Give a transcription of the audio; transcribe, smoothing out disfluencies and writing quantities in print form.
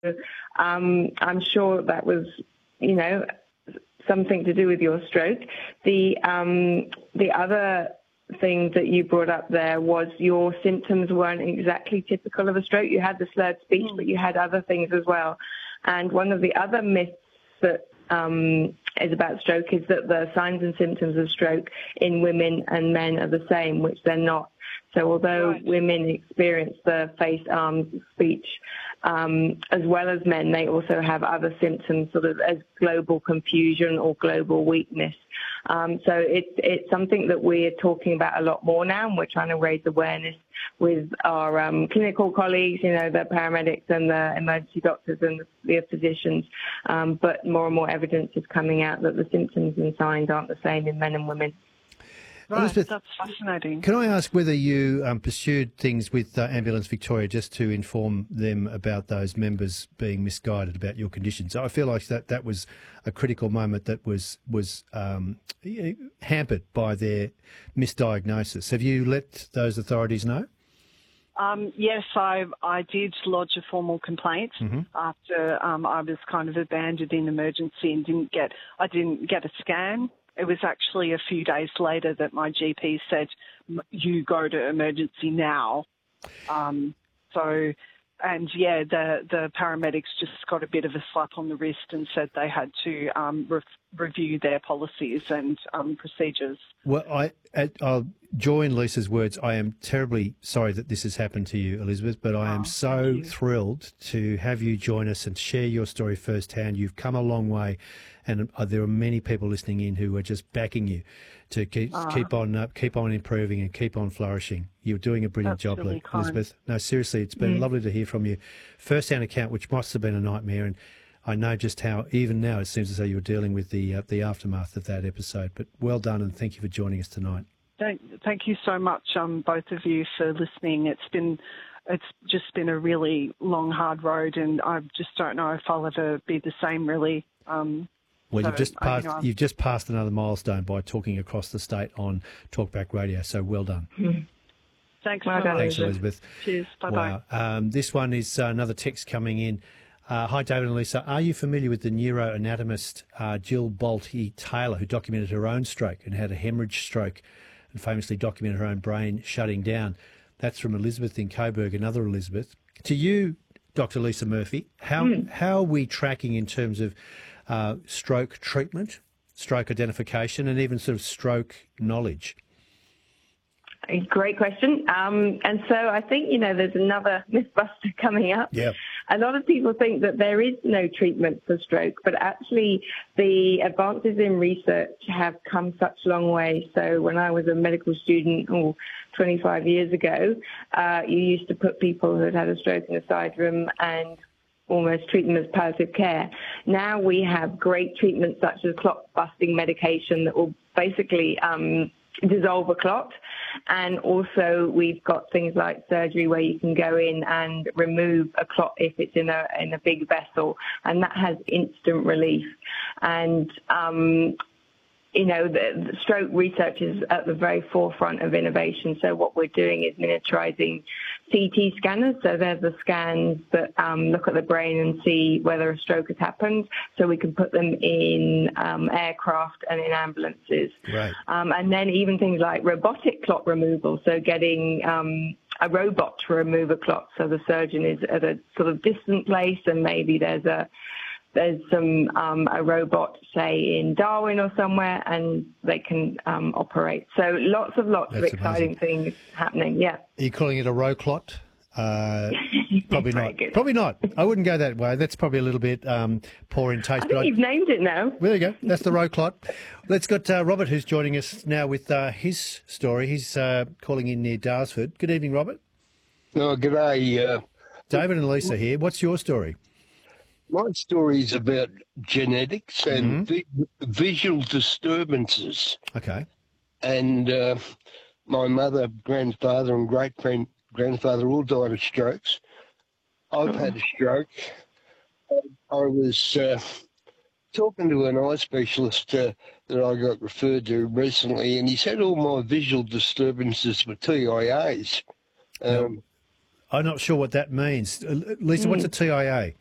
I'm sure that was, something to do with your stroke. The other thing that you brought up there was your symptoms weren't exactly typical of a stroke. You had the slurred speech, but you had other things as well. And one of the other myths that is about stroke is that the signs and symptoms of stroke in women and men are the same, which they're not. So although women experience the face, arms, speech, as well as men, they also have other symptoms, sort of as global confusion or global weakness. So it's something that we're talking about a lot more now, and we're trying to raise awareness with our clinical colleagues, the paramedics and the emergency doctors and the physicians. But more and more evidence is coming out that the symptoms and signs aren't the same in men and women. Right, Elizabeth, that's fascinating. Can I ask whether you pursued things with Ambulance Victoria just to inform them about those members being misguided about your conditions? I feel like that was a critical moment that was hampered by their misdiagnosis. Have you let those authorities know? Yes, I did lodge a formal complaint after I was kind of abandoned in emergency and I didn't get a scan. It was actually a few days later that my GP said, you go to emergency now. The paramedics just got a bit of a slap on the wrist and said they had to review their policies and procedures. Well, I'll join Lisa's words. I am terribly sorry that this has happened to you, Elizabeth, but I am so thrilled to have you join us and share your story firsthand. You've come a long way, and there are many people listening in who are just backing you to keep on improving and keep on flourishing. You're doing a brilliant job, really Elizabeth. No, seriously, it's been lovely to hear from you. First-hand account, which must have been a nightmare, and I know just how, even now, it seems as though you're dealing with the aftermath of that episode. But well done, and thank you for joining us tonight. Thank you so much, both of you, for listening. It's just been a really long, hard road, and I just don't know if I'll ever be the same, really. Well, you've just passed another milestone by talking across the state on Talkback Radio. So well done. Thanks, Thanks, Elizabeth. Cheers. Bye-bye. Wow. This one is another text coming in. Hi, David and Lisa. Are you familiar with the neuroanatomist Jill Bolte Taylor, who documented her own stroke and had a hemorrhage stroke and famously documented her own brain shutting down? That's from Elizabeth in Coburg, another Elizabeth. To you, Dr. Lisa Murphy, how are we tracking in terms of stroke treatment, stroke identification, and even sort of stroke knowledge? Great question. And so I think, there's another mythbuster coming up. Yeah. A lot of people think that there is no treatment for stroke, but actually the advances in research have come such a long way. So when I was a medical student 25 years ago, you used to put people who had a stroke in a side room and almost treat them as palliative care. Now we have great treatments such as clot-busting medication that will basically dissolve a clot. And also we've got things like surgery where you can go in and remove a clot if it's in a big vessel, and that has instant relief. And the stroke research is at the very forefront of innovation. So what we're doing is miniaturizing CT scanners. So they're the scans that look at the brain and see whether a stroke has happened. So we can put them in aircraft and in ambulances. Right. And then even things like robotic clot removal. So getting a robot to remove a clot. So the surgeon is at a sort of distant place, and maybe there's a robot, say, in Darwin or somewhere, and they can operate. So lots of exciting things happening, yeah. Are you calling it a row clot? Probably not. Good. Probably not. I wouldn't go that way. That's probably a little bit poor in taste. I think you've named it now. Well, there you go. That's the row clot. Let's got Robert, who's joining us now with his story. He's calling in near Darsford. Good evening, Robert. Oh, g'day. David and Lisa here. What's your story? My story is about genetics and visual disturbances. Okay. And my mother, grandfather and great-grandfather all died of strokes. I've had a stroke. I was talking to an eye specialist that I got referred to recently, and he said all my visual disturbances were TIAs. I'm not sure what that means. Lisa, what's a TIA?